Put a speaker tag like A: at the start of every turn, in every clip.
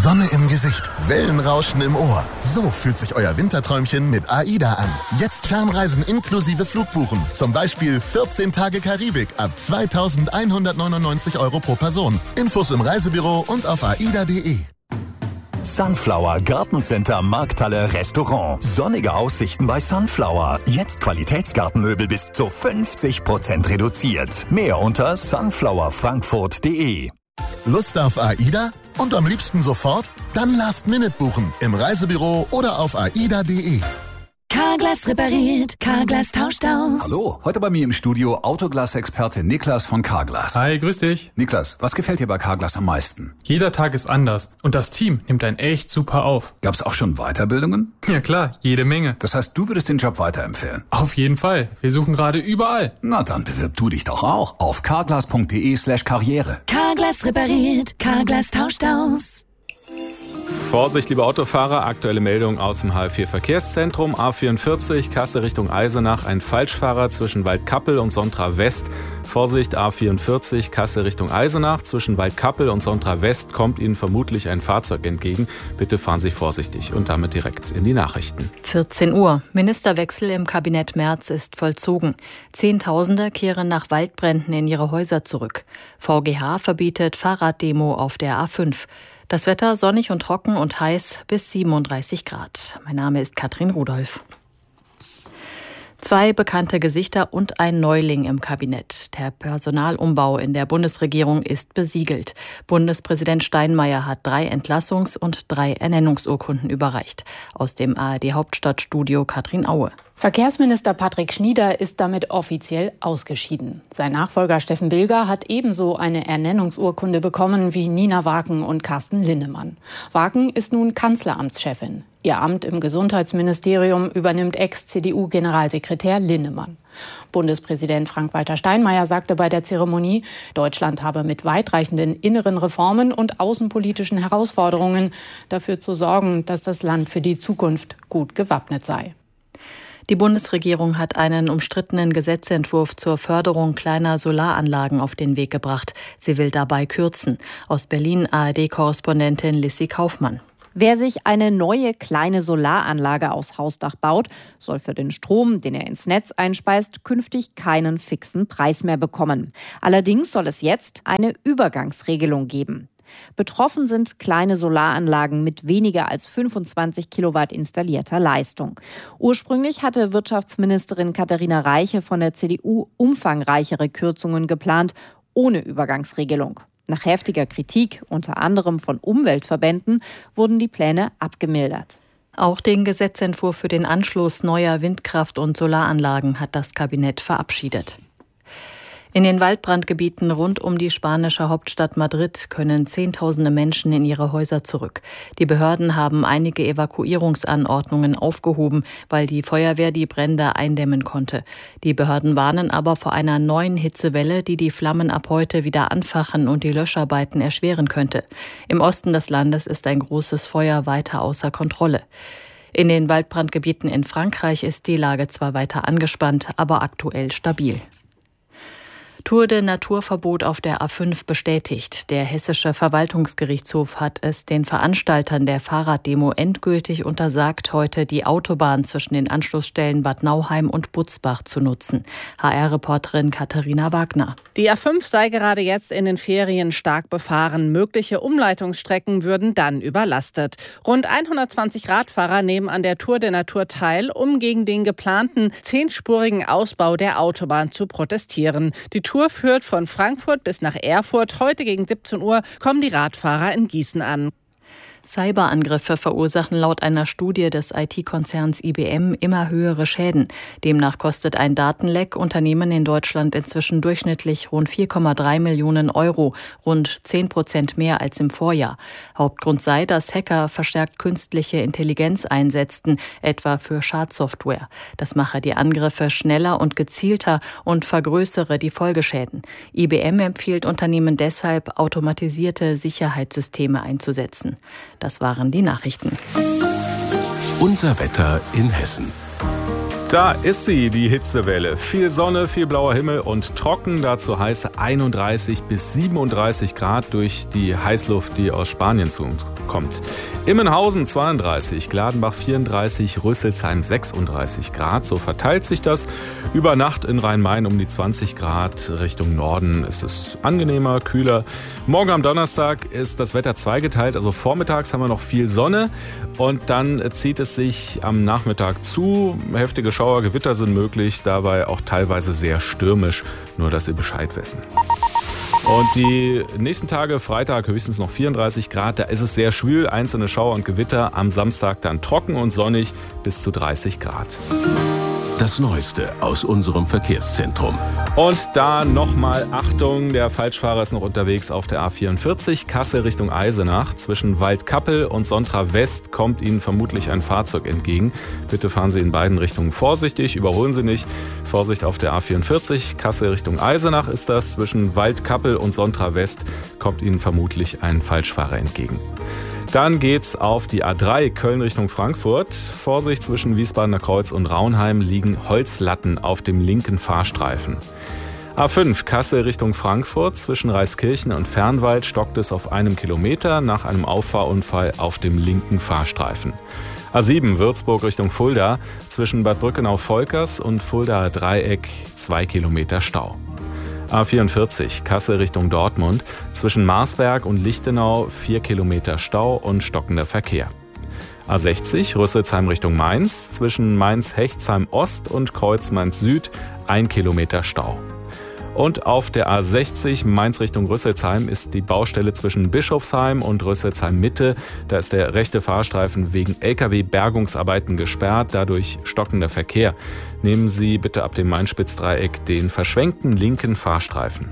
A: Sonne im Gesicht, Wellenrauschen im Ohr. So fühlt sich euer Winterträumchen mit AIDA an. Jetzt Fernreisen inklusive Flugbuchen. Zum Beispiel 14 Tage Karibik ab 2.199 € pro Person. Infos im Reisebüro und auf aida.de.
B: Sunflower Gartencenter Markthalle Restaurant. Sonnige Aussichten bei Sunflower. Jetzt Qualitätsgartenmöbel bis zu 50% reduziert. Mehr unter sunflowerfrankfurt.de.
A: Lust auf AIDA? Und am liebsten sofort? Dann Last-Minute buchen im Reisebüro oder auf aida.de.
C: Carglass repariert, Carglass tauscht aus.
D: Hallo, heute bei mir im Studio Autoglas-Experte Niklas von Carglass.
E: Hi, grüß dich.
D: Niklas, was gefällt dir bei Carglass am meisten?
E: Jeder Tag ist anders und das Team nimmt einen echt super auf.
D: Gab's auch schon Weiterbildungen?
E: Ja klar, jede Menge.
D: Das heißt, du würdest den Job weiterempfehlen?
E: Auf jeden Fall. Wir suchen gerade überall.
D: Na, dann bewirb du dich doch auch auf carglass.de/karriere.
C: Carglass repariert, Carglass tauscht aus.
F: Vorsicht, liebe Autofahrer, aktuelle Meldung aus dem HF4-Verkehrszentrum. A44, Kassel Richtung Eisenach, ein Falschfahrer zwischen Waldkappel und Sontra West. Vorsicht, A44, Kassel Richtung Eisenach, zwischen Waldkappel und Sontra West kommt Ihnen vermutlich ein Fahrzeug entgegen. Bitte fahren Sie vorsichtig und damit direkt in die Nachrichten.
G: 14 Uhr. Ministerwechsel im Kabinett Merz ist vollzogen. Zehntausende kehren nach Waldbränden in ihre Häuser zurück. VGH verbietet Fahrraddemo auf der A5. Das Wetter sonnig und trocken und heiß bis 37 Grad. Mein Name ist Katrin Rudolph. 2 bekannte Gesichter und ein Neuling im Kabinett. Der Personalumbau in der Bundesregierung ist besiegelt. Bundespräsident Steinmeier hat 3 Entlassungs- und 3 Ernennungsurkunden überreicht. Aus dem ARD-Hauptstadtstudio Katrin Aue.
H: Verkehrsminister Patrick Schnieder ist damit offiziell ausgeschieden. Sein Nachfolger Steffen Bilger hat ebenso eine Ernennungsurkunde bekommen wie Nina Waken und Carsten Linnemann. Waken ist nun Kanzleramtschefin. Ihr Amt im Gesundheitsministerium übernimmt Ex-CDU-Generalsekretär Linnemann. Bundespräsident Frank-Walter Steinmeier sagte bei der Zeremonie, Deutschland habe mit weitreichenden inneren Reformen und außenpolitischen Herausforderungen dafür zu sorgen, dass das Land für die Zukunft gut gewappnet sei.
G: Die Bundesregierung hat einen umstrittenen Gesetzentwurf zur Förderung kleiner Solaranlagen auf den Weg gebracht. Sie will dabei kürzen. Aus Berlin ARD-Korrespondentin Lissy Kaufmann.
I: Wer sich eine neue kleine Solaranlage aufs Hausdach baut, soll für den Strom, den er ins Netz einspeist, künftig keinen fixen Preis mehr bekommen. Allerdings soll es jetzt eine Übergangsregelung geben. Betroffen sind kleine Solaranlagen mit weniger als 25 Kilowatt installierter Leistung. Ursprünglich hatte Wirtschaftsministerin Katharina Reiche von der CDU umfangreichere Kürzungen geplant, ohne Übergangsregelung. Nach heftiger Kritik, unter anderem von Umweltverbänden, wurden die Pläne abgemildert.
G: Auch den Gesetzentwurf für den Anschluss neuer Windkraft- und Solaranlagen hat das Kabinett verabschiedet. In den Waldbrandgebieten rund um die spanische Hauptstadt Madrid können Zehntausende Menschen in ihre Häuser zurück. Die Behörden haben einige Evakuierungsanordnungen aufgehoben, weil die Feuerwehr die Brände eindämmen konnte. Die Behörden warnen aber vor einer neuen Hitzewelle, die die Flammen ab heute wieder anfachen und die Löscharbeiten erschweren könnte. Im Osten des Landes ist ein großes Feuer weiter außer Kontrolle. In den Waldbrandgebieten in Frankreich ist die Lage zwar weiter angespannt, aber aktuell stabil. Tour de Natur-Verbot auf der A5 bestätigt. Der Hessische Verwaltungsgerichtshof hat es den Veranstaltern der Fahrraddemo endgültig untersagt, heute die Autobahn zwischen den Anschlussstellen Bad Nauheim und Butzbach zu nutzen. HR-Reporterin Katharina Wagner.
J: Die A5 sei gerade jetzt in den Ferien stark befahren. Mögliche Umleitungsstrecken würden dann überlastet. Rund 120 Radfahrer nehmen an der Tour de Natur teil, um gegen den geplanten 10-spurigen Ausbau der Autobahn zu protestieren. Die Tour führt von Frankfurt bis nach Erfurt. Heute gegen 17 Uhr kommen die Radfahrer in Gießen an.
G: Cyberangriffe verursachen laut einer Studie des IT-Konzerns IBM immer höhere Schäden. Demnach kostet ein Datenleck Unternehmen in Deutschland inzwischen durchschnittlich rund 4,3 Millionen Euro, rund 10% mehr als im Vorjahr. Hauptgrund sei, dass Hacker verstärkt künstliche Intelligenz einsetzten, etwa für Schadsoftware. Das mache die Angriffe schneller und gezielter und vergrößere die Folgeschäden. IBM empfiehlt Unternehmen deshalb, automatisierte Sicherheitssysteme einzusetzen. Das waren die Nachrichten.
K: Unser Wetter in Hessen.
F: Da ist sie, die Hitzewelle. Viel Sonne, viel blauer Himmel und trocken, dazu heiße 31 bis 37 Grad durch die Heißluft, die aus Spanien zu uns kommt. Immenhausen 32, Gladenbach 34, Rüsselsheim 36 Grad. So verteilt sich das. Über Nacht in Rhein-Main um die 20 Grad. Richtung Norden ist es angenehmer, kühler. Morgen am Donnerstag ist das Wetter zweigeteilt. Also vormittags haben wir noch viel Sonne und dann zieht es sich am Nachmittag zu. Heftige Schauer, Gewitter sind möglich, dabei auch teilweise sehr stürmisch. Nur, dass ihr Bescheid wissen. Und die nächsten Tage, Freitag höchstens noch 34 Grad, da ist es sehr schwül, einzelne Schauer und Gewitter. Am Samstag dann trocken und sonnig bis zu 30 Grad.
K: Das Neueste aus unserem Verkehrszentrum.
F: Und da nochmal Achtung, der Falschfahrer ist noch unterwegs auf der A44, Kassel Richtung Eisenach. Zwischen Waldkappel und Sontra West kommt Ihnen vermutlich ein Fahrzeug entgegen. Bitte fahren Sie in beiden Richtungen vorsichtig, überholen Sie nicht. Vorsicht auf der A44, Kassel Richtung Eisenach ist das. Zwischen Waldkappel und Sontra West kommt Ihnen vermutlich ein Falschfahrer entgegen. Dann geht's auf die A3 Köln Richtung Frankfurt. Vorsicht, zwischen Wiesbadener Kreuz und Raunheim liegen Holzlatten auf dem linken Fahrstreifen. A5 Kassel Richtung Frankfurt. Zwischen Reiskirchen und Fernwald stockt es auf 1 Kilometer nach einem Auffahrunfall auf dem linken Fahrstreifen. A7 Würzburg Richtung Fulda. Zwischen Bad Brückenau-Volkers und Fuldaer Dreieck 2 Kilometer Stau. A44 Kassel Richtung Dortmund. Zwischen Marsberg und Lichtenau 4 Kilometer Stau und stockender Verkehr. A60 Rüsselsheim Richtung Mainz. Zwischen Mainz-Hechtsheim Ost und Kreuz Mainz Süd 1 Kilometer Stau. Und auf der A60 Mainz Richtung Rüsselsheim ist die Baustelle zwischen Bischofsheim und Rüsselsheim Mitte. Da ist der rechte Fahrstreifen wegen Lkw-Bergungsarbeiten gesperrt, dadurch stockender Verkehr. Nehmen Sie bitte ab dem Main-Spitz-Dreieck den verschwenkten linken Fahrstreifen.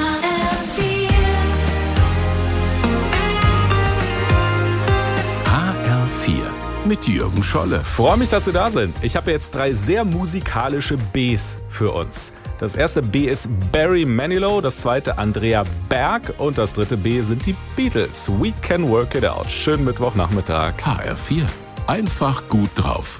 K: HR4 mit Jürgen Scholle.
F: Freue mich, dass Sie da sind. Ich habe jetzt 3 sehr musikalische Bs für uns. Das erste B ist Barry Manilow, das zweite Andrea Berg und das dritte B sind die Beatles. We can work it out. Schönen Mittwochnachmittag.
K: HR4. Einfach gut drauf.